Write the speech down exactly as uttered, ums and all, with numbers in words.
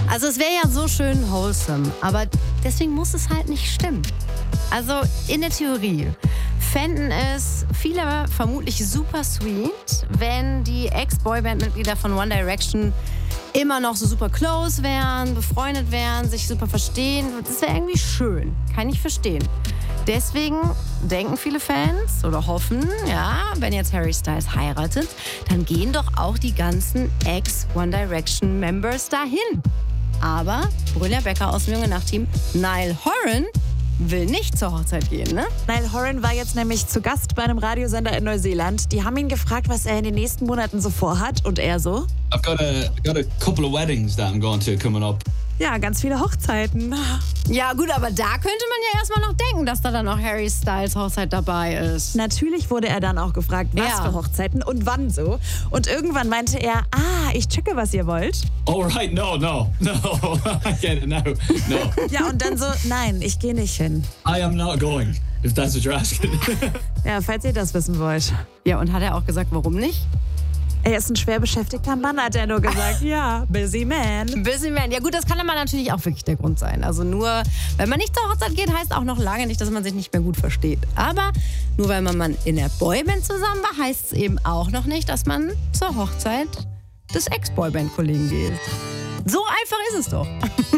Also es wäre ja so schön wholesome, aber deswegen muss es halt nicht stimmen. Also in der Theorie fänden es viele vermutlich super sweet, wenn die Ex-Boyband-Mitglieder von One Direction immer noch so super close wären, befreundet wären, sich super verstehen. Das wäre irgendwie schön. Kann ich verstehen. Deswegen denken viele Fans oder hoffen, ja, wenn jetzt Harry Styles heiratet, dann gehen doch auch die ganzen Ex-One Direction-Members dahin. Aber Brüller Becker aus dem Junge Nacht-Team, Niall Horan, will nicht zur Hochzeit gehen, ne? Niall Horan war jetzt nämlich zu Gast bei einem Radiosender in Neuseeland. Die haben ihn gefragt, was er in den nächsten Monaten so vorhat. Und er so? I've got a, I've got a couple of weddings that I'm going to coming up. Ja, ganz viele Hochzeiten. Ja gut, aber da könnte man ja erstmal noch denken, dass da dann auch Harry Styles Hochzeit dabei ist. Natürlich wurde er dann auch gefragt, was Ja. für Hochzeiten und wann so. Und irgendwann meinte er, ah, ich checke, was ihr wollt. Oh, right, no, no, no, I get it, no, no. Ja, und dann so, nein, ich gehe nicht hin. I am not going, if that's what you're asking. Ja, falls ihr das wissen wollt. Ja, und hat er auch gesagt, warum nicht? Er ist ein schwer beschäftigter Mann, hat er nur gesagt. Ja, busy man. Busy Man. Ja gut, das kann aber natürlich auch wirklich der Grund sein. Also nur, wenn man nicht zur Hochzeit geht, heißt auch noch lange nicht, dass man sich nicht mehr gut versteht. Aber nur weil man mal in der Boyband zusammen war, heißt es eben auch noch nicht, dass man zur Hochzeit des Ex-Boyband-Kollegen geht. So einfach ist es doch.